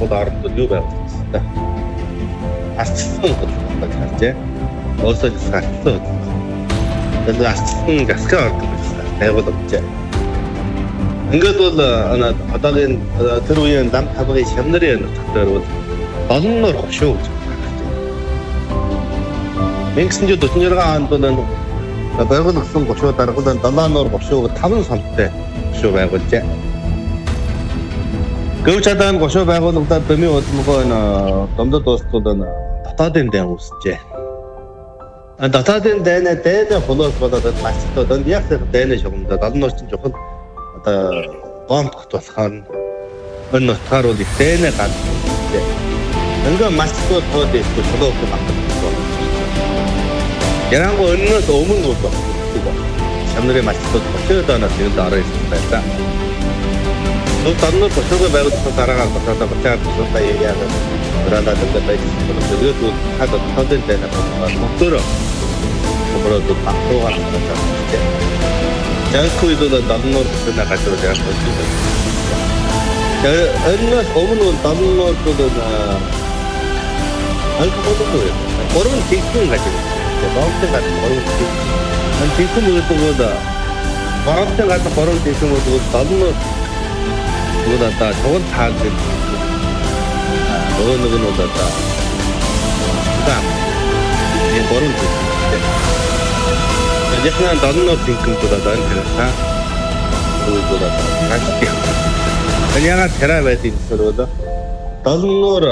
бол орнд юу байх вэ? Арчсан бодлого харжээ. Оосоо сарцсан. Тэгээд арчсан гасгаа ордог байсан. Байгуул өгчээ. Ингээд бол одоогийн тэр үеийн лам тавгын шамнарын дотор бол долноор хошуу гэж байна. 1946 онд бол байгуулсан гошуу даргуулан 7 нуур гошууг 5 самттай гошуу байгуулжээ. Гэвч одоо гошуу байгуулагдаад бэмийн удмгоо домдод дуустууд дотоодын дайн үүсжээ. Дотоодын дайнаа дайны холоос болоод мастуудад яг тэр дайны шугамдаа 7 нуур чинь жохол одоо бомбт болохоо энэ нутгаар бол их дайны гад. Ингээ мастууд тоод ирсэн холоос багтдаг. Ярангу өнөөс өмнө бол шамнарын мастууд бочоод оноо тэнд ороо ирсэн байлаа. Нөө таннууд бочоод байгуулсан дараагаар бочоод бочоод яагаад брандад байдаг тэгээд хаад тоодын дайна мотор оброод багтуугаар байна. Жаагүй доо даннууд байна гадар яг байна. Өнөөс өмнө даннууд алкоголгүй. Орон тийхэн гадар. Бомбын гад борон тийхэн өгдөг бомбын гад борон тийхэн өгдөг долноор удаа чогт таадаг нөгөө нэг удаа энэ борон тийхэн яхнаа долноор тийхэн удаа энэ удаа яагаад тэраа байдаг гэсэн долноор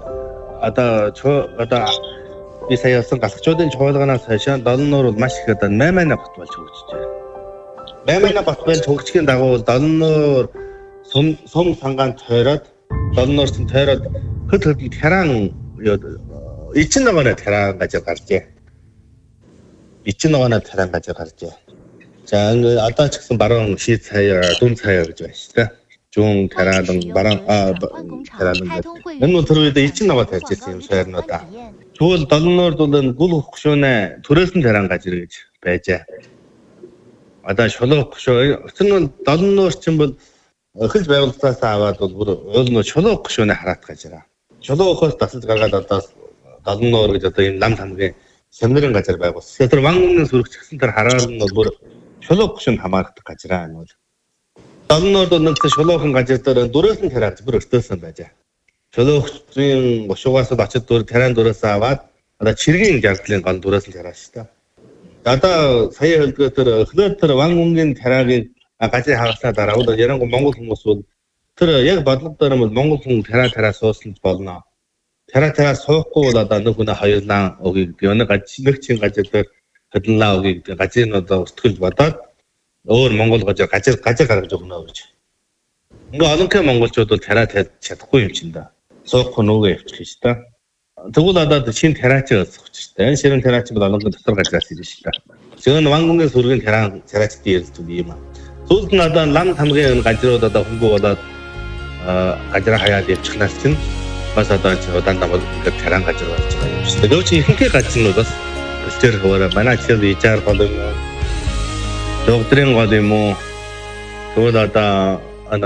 одоо би саяасан галчуудын чуулганаас хойш 7 нуур бол маш их одоо 8 бат болж хөгжиж байна. 8 бат болж хөгжихийн дагуу 7 нуур сум сангаан тойроод 7 нуурын тойроод хөд тэран эчин ногооны тэран гаж гарчээ. Эчин ногооны тэран гаж гарчээ. За одоо ч гэсэн баруун шийд цаяа, дүн цаяа гэж байна шүү дээ. Жуун тэран баруун тэран гэдэг. Энэ нь тэр үед эчин ногоо тарьж ирсэн юм шаарнуудаа. Тэгвэл 7 нуурд бол гүл хөгшөөнэ төрөөсөн тэран гажир гэж байжээ. Одоо шулуу хөгшөө. Өчн нь 7 нуур чинь бол эхэлж байгууллагаас аваад бол бүр уул нь шулуу хөгшөөнэ хараат гажираа. Шулуу хөгшөөс тасалж гаргаад одоо 7 нуур гэж одоо ийм лам тамгийн шамнарын газар байгуулсан. Тэр ван өмнө сүрэгчсэн тэр хараар нь бол бүр шулуу хөгшөөнд хамаардаг гажираа энэ бол. 7 нуурд бол нэг шулуухан гажир дээр дөрөөсөн тэран бүр өртөөсөн байжээ. Шулуугийн гошуугаас очиж тэран дөрөөс аваад одоо чиргийн жагдлын ган дөрөөс нь тараас шүү дээ. Одоо сая хэлдгээр тэр эхлээд тэр ван өмнгийн тарагийн гажиг хагаснаа дараа одоо ярангу монгол хүмүүс бол тэр яг бодлого дээр нь монгол хүн тараа суусан болно. Тараа суухгүй бол одоо нэг хүн хоёулаа өгийг нэг нэг чин гажиг дээр хөдлөлаа өгийг гажиг нь одоо өсгөлж бодоод өөр монгол гажиг гаргаж өгнө гэж. Ингээ олонхын монголчууд бол тараа чадахгүй юм чинь да. Суухгүй нүгэ явчих шүү дээ. Тэгвэл одоо шинэ тараач өсөх шүү дээ. Энэ шинэ тараач бол олонхын дотор газраас ирнэ шүү дээ. Зөвхөн вангунгийн сүргийн тараачдын ярилцдаг юм аа. Сүүлд нь одоо лам тамгийн газрууд одоо хөнгөө болоод газраа хаяад явчихнаас чинь бас одоо дандаа бол ингээд таран газар болж байгаа юм шүү дээ. Гэвч ихэнх газар нь бас өчтөр хаваараа манай чинь ижаар гол юм уу? Докторийн гол юм уу? Тэгвэл одоо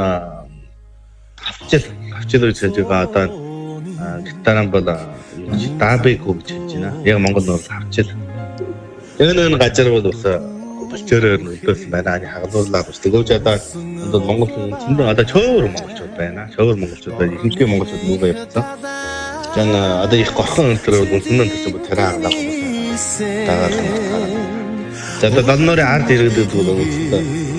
авчил үйл ажиллагаа одоо гитаран бол дабыг гэж хэлж байна. Яг Монгол нуур авчил. Энэ газар бол бас болчороор нөлөөсөн байна. Ани хагалууллаа бас. Тэгвэл одоо Монгол хүн одоо чөөр монголчууд байна. Чөөр монголчууд ихэнх монголчууд нүгэ явцсан. Жан одоо их горхон өнтөр үнэн төрсөн тэраа хаглаа хүмүүс. Дагаад. За одоо 7 нуурын ард иргэдүүд бол